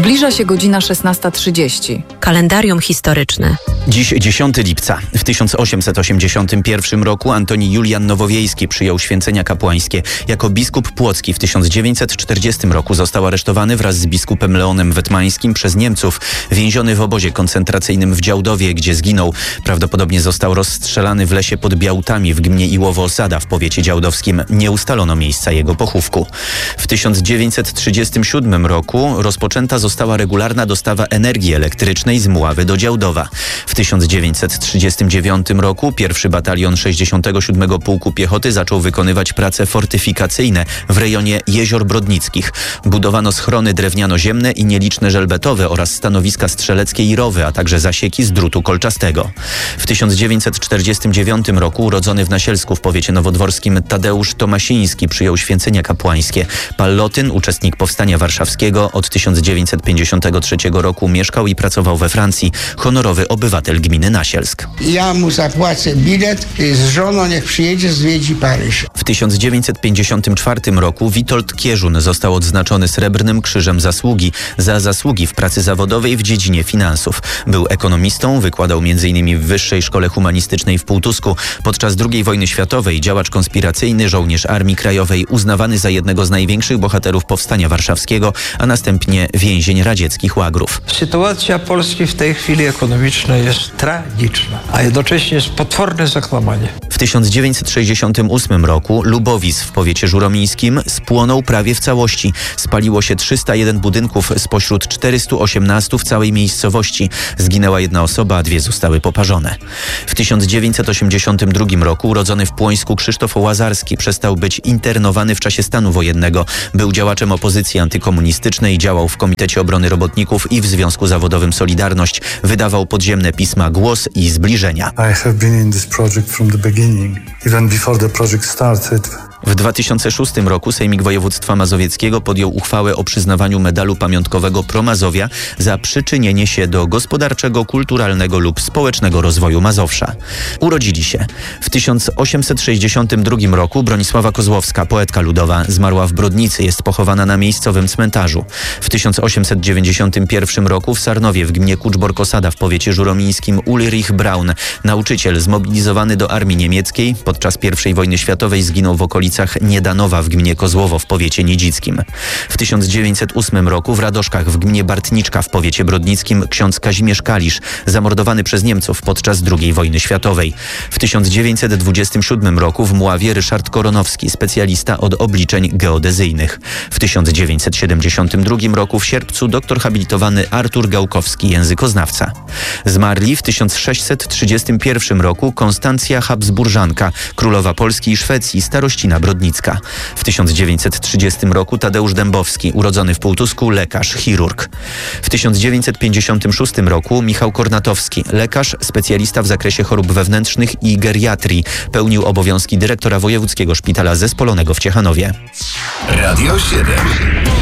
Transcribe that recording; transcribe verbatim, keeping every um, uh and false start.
Zbliża się godzina szesnasta trzydzieści. Kalendarium historyczne. Dziś dziesiątego lipca. W tysiąc osiemset osiemdziesiątym pierwszym roku Antoni Julian Nowowiejski przyjął święcenia kapłańskie. Jako biskup płocki w tysiąc dziewięćset czterdziestym roku został aresztowany wraz z biskupem Leonem Wetmańskim przez Niemców. Więziony w obozie koncentracyjnym w Działdowie, gdzie zginął. Prawdopodobnie został rozstrzelany w lesie pod Białtami w gminie Iłowo-Osada w powiecie działdowskim. Nie ustalono miejsca jego pochówku. W tysiąc dziewięćset trzydziestym siódmym roku rozpoczęta została regularna dostawa energii elektrycznej z Mławy do Działdowa. W tysiąc dziewięćset trzydziestym dziewiątym roku pierwszy batalion sześćdziesiątego siódmego Pułku Piechoty zaczął wykonywać prace fortyfikacyjne w rejonie Jezior Brodnickich. Budowano schrony drewniano-ziemne i nieliczne żelbetowe oraz stanowiska strzeleckie i rowy, a także zasieki z drutu kolczastego. W tysiąc dziewięćset czterdziestym dziewiątym roku urodzony w Nasielsku w powiecie nowodworskim Tadeusz Tomasiński przyjął święcenia kapłańskie. Pallotyn, uczestnik Powstania Warszawskiego, od tysiąc dziewięćset pięćdziesiątego trzeciego roku mieszkał i pracował we Francji. Honorowy obywatel gminy Nasielsk. Ja mu zapłacę bilet, z żoną niech przyjedzie, zwiedzi Paryż. W tysiąc dziewięćset pięćdziesiątym czwartym roku Witold Kierzun został odznaczony Srebrnym Krzyżem Zasługi za zasługi w pracy zawodowej w dziedzinie finansów. Był ekonomistą, wykładał między innymi w Wyższej Szkole Humanistycznej w Półtusku. Podczas drugiej wojny światowej działacz konspiracyjny, żołnierz Armii Krajowej, uznawany za jednego z największych bohaterów Powstania Warszawskiego, a następnie więzień radzieckich łagrów. Sytuacja Polski w tej chwili ekonomiczna jest tragiczna, a jednocześnie jest potworne zakłamanie. W tysiąc dziewięćset sześćdziesiątym ósmym roku Lubowic w powiecie żuromińskim spłonął prawie w całości. Spaliło się trzysta jeden budynków spośród czterystu osiemnastu w całej miejscowości. Zginęła jedna osoba, a dwie zostały poparzone. W tysiąc dziewięćset osiemdziesiątym drugim roku urodzony w Płońsku Krzysztof Łazarski przestał być internowany w czasie stanu wojennego. Był działaczem opozycji antykomunistycznej, działał w Komitecie Obrony Robotników i w Związku Zawodowym Solidarność. Wydawał podziemne pisma Głos i Zbliżenia. I have been in this project from the beginning, even before the project started. W dwa tysiące szóstym roku Sejmik Województwa Mazowieckiego podjął uchwałę o przyznawaniu medalu pamiątkowego Pro Mazowia za przyczynienie się do gospodarczego, kulturalnego lub społecznego rozwoju Mazowsza. Urodzili się. W tysiąc osiemset sześćdziesiątym drugim roku Bronisława Kozłowska, poetka ludowa, zmarła w Brodnicy, jest pochowana na miejscowym cmentarzu. W tysiąc osiemset dziewięćdziesiątym pierwszym roku w Sarnowie w gminie Kuczbork-Osada w powiecie żuromińskim Ulrich Braun, nauczyciel zmobilizowany do armii niemieckiej, podczas pierwszej wojny światowej zginął w okolicy Niedanowa w gminie Kozłowo w powiecie niedzickim. W tysiąc dziewięćset ósmym roku w Radoszkach w gminie Bartniczka w powiecie brodnickim ksiądz Kazimierz Kalisz, zamordowany przez Niemców podczas drugiej wojny światowej. W tysiąc dziewięćset dwudziestym siódmym roku w Mławie Ryszard Koronowski, specjalista od obliczeń geodezyjnych. W tysiąc dziewięćset siedemdziesiątym drugim roku w sierpcu doktor habilitowany Artur Gałkowski, językoznawca. Zmarli w tysiąc sześćset trzydziestym pierwszym roku Konstancja Habsburżanka, królowa Polski i Szwecji, starościna Brodnicka. W tysiąc dziewięćset trzydziestym roku Tadeusz Dębowski, urodzony w Półtusku, lekarz, chirurg. W tysiąc dziewięćset pięćdziesiątym szóstym roku Michał Kornatowski, lekarz, specjalista w zakresie chorób wewnętrznych i geriatrii. Pełnił obowiązki dyrektora Wojewódzkiego Szpitala Zespolonego w Ciechanowie. Radio siedem.